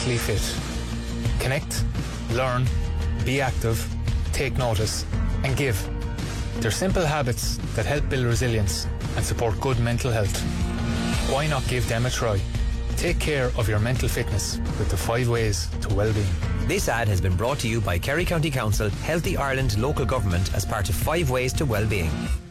mentally fit. Connect, learn, be active, take notice, and give. They're simple habits that help build resilience and support good mental health. Why not give them a try? Take care of your mental fitness with the 5 ways to well-being. This ad has been brought to you by Kerry County Council, Healthy Ireland Local Government as part of 5 Ways to Wellbeing.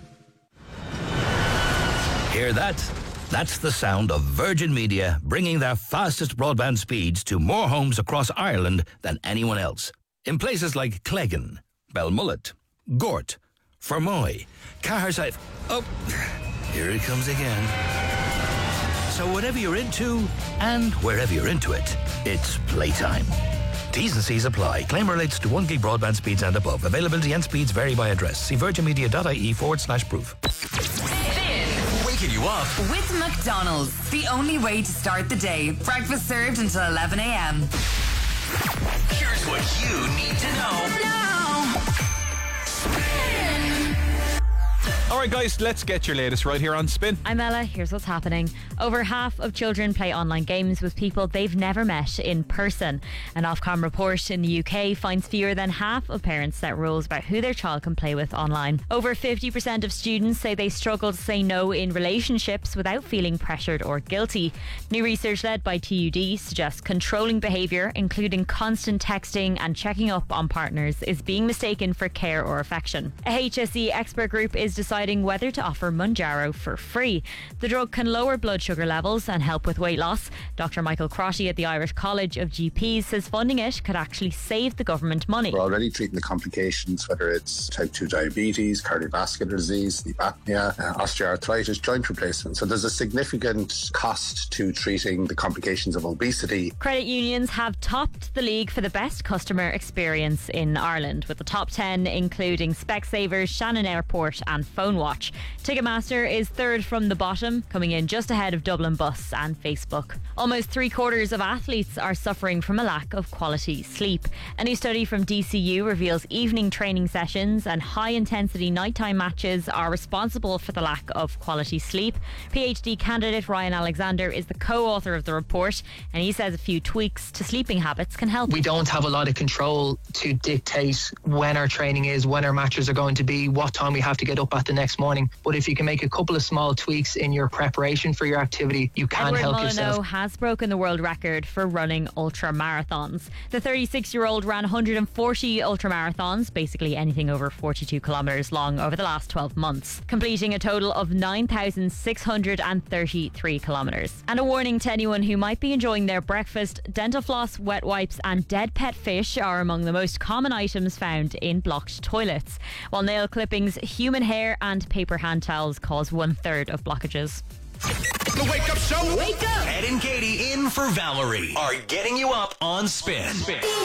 Hear that? That's the sound of Virgin Media bringing their fastest broadband speeds to more homes across Ireland than anyone else. In places like Cleggan, Belmullet, Gort, Fermoy, Caherside... Oh, here it comes again. So whatever you're into, and wherever you're into it, it's playtime. T's and C's apply. Claim relates to 1 gig broadband speeds and above. Availability and speeds vary by address. See virginmedia.ie/proof. Waking you up with McDonald's. The only way to start the day. Breakfast served until 11 a.m. Here's what you need to know now. Alright guys, let's get your latest right here on Spin. I'm Ella, here's what's happening. Over half of children play online games with people they've never met in person. An Ofcom report in the UK finds fewer than half of parents set rules about who their child can play with online. Over 50% of students say they struggle to say no in relationships without feeling pressured or guilty. New research led by TUD suggests controlling behaviour, including constant texting and checking up on partners, is being mistaken for care or affection. A HSE expert group is deciding whether to offer Mounjaro for free. The drug can lower blood sugar levels and help with weight loss. Dr. Michael Crotty at the Irish College of GPs says funding it could actually save the government money. We're already treating the complications, whether it's type 2 diabetes, cardiovascular disease, sleep apnea, osteoarthritis, joint replacement. So there's a significant cost to treating the complications of obesity. Credit unions have topped the league for the best customer experience in Ireland, with the top 10 including Specsavers, Shannon Airport and PhoneWatch. Ticketmaster is third from the bottom, coming in just ahead of Dublin Bus and Facebook. Almost 3/4 of athletes are suffering from a lack of quality sleep. A new study from DCU reveals evening training sessions and high-intensity nighttime matches are responsible for the lack of quality sleep. PhD candidate Ryan Alexander is the co-author of the report, and he says a few tweaks to sleeping habits can help. We don't have a lot of control to dictate when our training is, when our matches are going to be, what time we have to get up at the next morning. But if you can make a couple of small tweaks in your preparation for your activity, you can Edward help Molyneux yourself. has broken the world record for running ultra marathons. The 36-year-old ran 140 ultra marathons, basically anything over 42 kilometres long, over the last 12 months, completing a total of 9,633 kilometres. And a warning to anyone who might be enjoying their breakfast: dental floss, wet wipes and dead pet fish are among the most common items found in blocked toilets, while nail clippings, human hair and paper hand towels cause 1/3 of blockages. The Wake Up Show. Wake up. Ed and Katie in for Valerie are getting you up on Spin.